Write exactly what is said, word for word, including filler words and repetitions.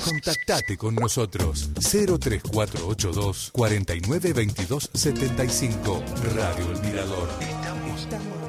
Contactate con nosotros. cero tres cuatro ocho dos, cuarenta y nueve veintidós setenta y cinco. Radio El Mirador. Estamos